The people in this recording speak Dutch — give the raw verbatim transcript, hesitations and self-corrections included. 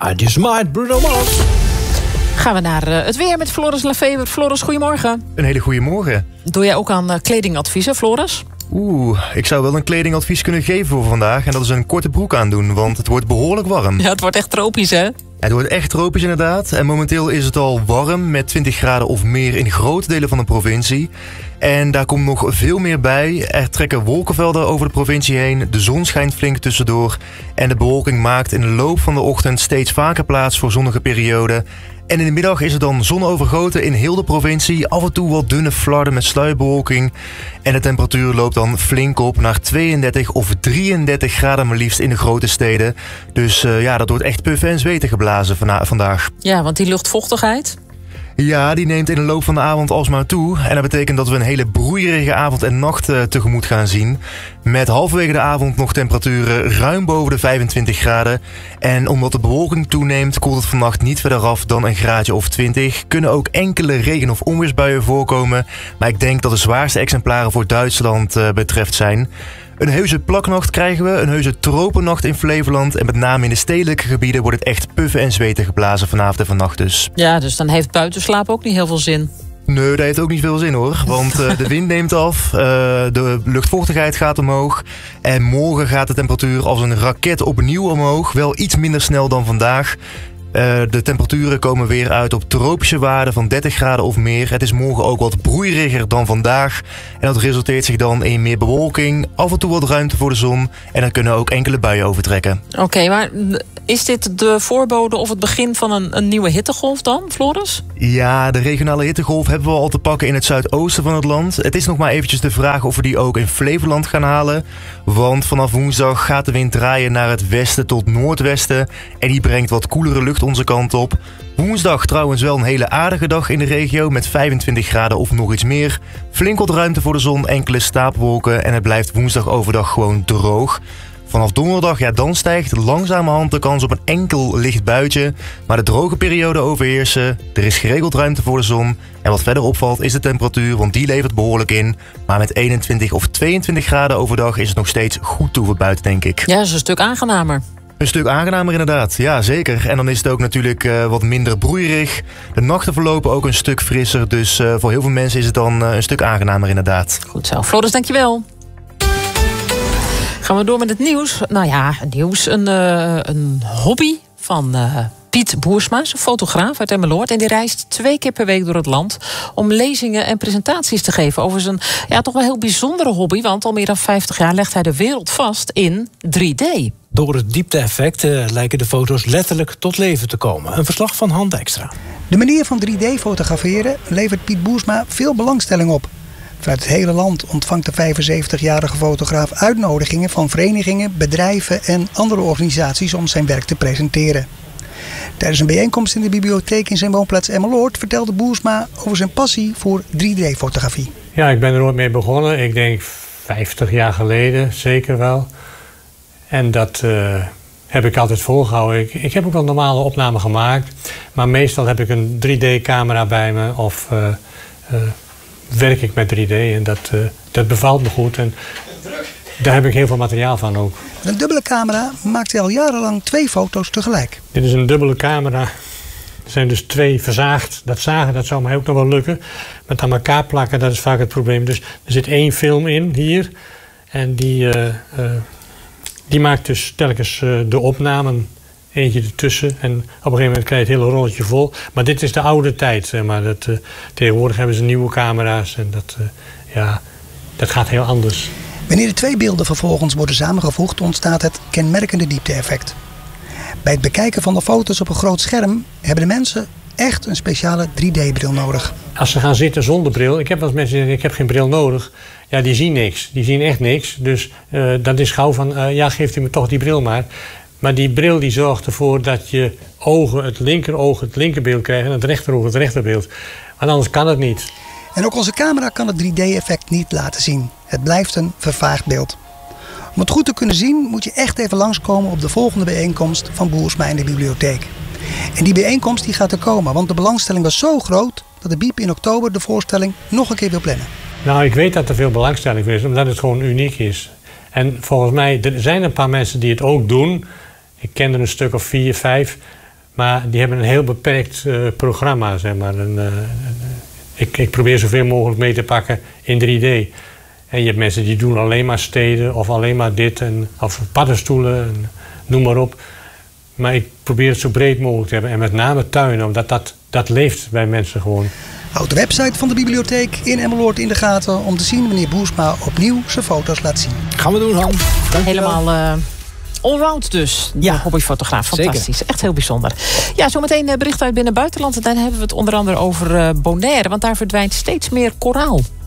I Just Might, Bruno Mars. Gaan we naar uh, het weer met Floris Lefever. Floris, goedemorgen. Een hele goede morgen. Doe jij ook aan uh, kledingadviezen, Floris? Oeh, ik zou wel een kledingadvies kunnen geven voor vandaag. En dat is een korte broek aandoen, want het wordt behoorlijk warm. Ja, het wordt echt tropisch, hè? Het wordt echt tropisch inderdaad. En momenteel is het al warm met twintig graden of meer in grote delen van de provincie. En daar komt nog veel meer bij. Er trekken wolkenvelden over de provincie heen. De zon schijnt flink tussendoor. En de bewolking maakt in de loop van de ochtend steeds vaker plaats voor zonnige perioden. En in de middag is het dan zonovergoten in heel de provincie. Af en toe wat dunne flarden met sluierbewolking. En de temperatuur loopt dan flink op naar tweeëndertig of drieëndertig graden maar liefst in de grote steden. Dus uh, ja, dat wordt echt puffen en zweten geblazen vana- vandaag. Ja, want die luchtvochtigheid... Ja, die neemt in de loop van de avond alsmaar toe. En dat betekent dat we een hele broeierige avond en nacht uh, tegemoet gaan zien. Met halverwege de avond nog temperaturen ruim boven de vijfentwintig graden. En omdat de bewolking toeneemt, koelt het vannacht niet verder af dan een graadje of twintig. Kunnen ook enkele regen- of onweersbuien voorkomen. Maar ik denk dat de zwaarste exemplaren voor Duitsland uh, betreft zijn. Een heuse plaknacht krijgen we, een heuse tropennacht in Flevoland. En met name in de stedelijke gebieden wordt het echt puffen en zweten geblazen vanavond en vannacht dus. Ja, dus dan heeft buitenslapen ook niet heel veel zin. Nee, dat heeft ook niet veel zin hoor. Want uh, de wind neemt af, uh, de luchtvochtigheid gaat omhoog. En morgen gaat de temperatuur als een raket opnieuw omhoog. Wel iets minder snel dan vandaag. Uh, de temperaturen komen weer uit op tropische waarden van dertig graden of meer. Het is morgen ook wat broeieriger dan vandaag. En dat resulteert zich dan in meer bewolking, af en toe wat ruimte voor de zon. En dan kunnen ook enkele buien overtrekken. Oké, okay, maar is dit de voorbode of het begin van een, een nieuwe hittegolf dan, Floris? Ja, de regionale hittegolf hebben we al te pakken in het zuidoosten van het land. Het is nog maar eventjes de vraag of we die ook in Flevoland gaan halen. Want vanaf woensdag gaat de wind draaien naar het westen tot noordwesten. En die brengt wat koelere lucht onze kant op. Woensdag trouwens wel een hele aardige dag in de regio met vijfentwintig graden of nog iets meer. Flink wat ruimte voor de zon, enkele stapelwolken en het blijft woensdag overdag gewoon droog. Vanaf donderdag, ja, dan stijgt langzamerhand de kans op een enkel licht buitje. Maar de droge periode overheersen. Er is geregeld ruimte voor de zon. En wat verder opvalt is de temperatuur, want die levert behoorlijk in. Maar met eenentwintig of tweeëntwintig graden overdag is het nog steeds goed toe voor buiten, denk ik. Ja, dat is een stuk aangenamer. Een stuk aangenamer inderdaad, ja zeker. En dan is het ook natuurlijk uh, wat minder broeierig. De nachten verlopen ook een stuk frisser. Dus uh, voor heel veel mensen is het dan uh, een stuk aangenamer inderdaad. Goed zo. Floris, dankjewel. Gaan we door met het nieuws. Nou ja, nieuws. Een, uh, een hobby van uh, Piet Boersma, een fotograaf uit Emmeloord. En die reist twee keer per week door het land om lezingen en presentaties te geven over zijn ja, toch wel heel bijzondere hobby. Want al meer dan vijftig jaar legt hij de wereld vast in drie D. Door het diepte-effect uh, lijken de foto's letterlijk tot leven te komen. Een verslag van Han Dijkstra. De manier van drie D fotograferen levert Piet Boersma veel belangstelling op. Vanuit het hele land ontvangt de vijfenzeventigjarige fotograaf uitnodigingen van verenigingen, bedrijven en andere organisaties om zijn werk te presenteren. Tijdens een bijeenkomst in de bibliotheek in zijn woonplaats Emmeloord vertelde Boersma over zijn passie voor drie D fotografie. Ja, ik ben er ooit mee begonnen. Ik denk vijftig jaar geleden, zeker wel. En dat uh, heb ik altijd volgehouden. Ik, ik heb ook wel normale opnamen gemaakt. Maar meestal heb ik een drie D camera bij me of uh, uh, werk ik met drie D. En dat, uh, dat bevalt me goed. En daar heb ik heel veel materiaal van ook. Met een dubbele camera maakt hij al jarenlang twee foto's tegelijk. Dit is een dubbele camera. Er zijn dus twee verzaagd. Dat zagen, dat zou mij ook nog wel lukken. Met aan elkaar plakken, dat is vaak het probleem. Dus er zit één film in, hier. En die... Uh, uh, Die maakt dus telkens uh, de opnamen, eentje ertussen. En op een gegeven moment krijg je het hele rolletje vol. Maar dit is de oude tijd, zeg maar. Dat, uh, tegenwoordig hebben ze nieuwe camera's en dat, uh, ja, dat gaat heel anders. Wanneer de twee beelden vervolgens worden samengevoegd, ontstaat het kenmerkende diepte-effect. Bij het bekijken van de foto's op een groot scherm hebben de mensen echt een speciale drie D-bril nodig. Als ze gaan zitten zonder bril, ik heb wel eens mensen die zeggen, ik heb geen bril nodig. Ja, die zien niks. Die zien echt niks. Dus uh, dat is gauw van, uh, ja, geeft u me toch die bril maar. Maar die bril die zorgt ervoor dat je ogen, het linkeroog het linkerbeeld krijgen en het rechteroog het rechterbeeld. Want anders kan het niet. En ook onze camera kan het drie D-effect niet laten zien. Het blijft een vervaagd beeld. Om het goed te kunnen zien moet je echt even langskomen op de volgende bijeenkomst van Boersma in de bibliotheek. En die bijeenkomst die gaat er komen, want de belangstelling was zo groot dat de Biep in oktober de voorstelling nog een keer wil plannen. Nou, ik weet dat er veel belangstelling voor is, omdat het gewoon uniek is. En volgens mij, er zijn een paar mensen die het ook doen. Ik ken er een stuk of vier, vijf. Maar die hebben een heel beperkt uh, programma, zeg maar. Een, uh, ik, ik probeer zoveel mogelijk mee te pakken in drie D. En je hebt mensen die doen alleen maar steden of alleen maar dit. En, of paddenstoelen, en noem maar op. Maar ik probeer het zo breed mogelijk te hebben. En met name tuinen, omdat dat, dat leeft bij mensen gewoon. Houd de website van de bibliotheek in Emmeloord in de gaten om te zien wanneer Boersma opnieuw zijn foto's laat zien. Gaan we doen, Han. Helemaal uh, allround dus. De ja, hobbyfotograaf. Fantastisch. Zeker. Echt heel bijzonder. Ja, zometeen bericht uit binnen buitenland. En dan hebben we het onder andere over uh, Bonaire. Want daar verdwijnt steeds meer koraal.